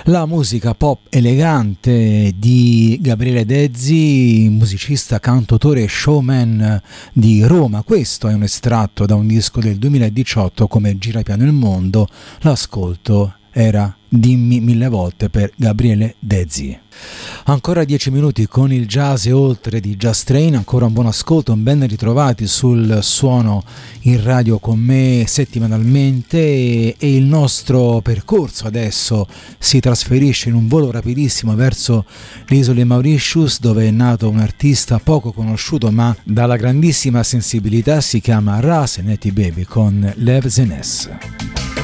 La musica pop elegante di Gabriele Dezzi, musicista, cantautore e showman di Roma. Questo è un estratto da un disco del 2018 come Gira piano il mondo. L'ascolto era Dimmi mille volte per Gabriele Dezzi. Ancora 10 minuti con il jazz e oltre di Jazz Train. Ancora un buon ascolto, un ben ritrovati sul suono in radio con me settimanalmente, e il nostro percorso adesso si trasferisce in un volo rapidissimo verso le isole Mauritius, dove è nato un artista poco conosciuto ma dalla grandissima sensibilità. Si chiama Ras Neti Baby con Lev Zenes.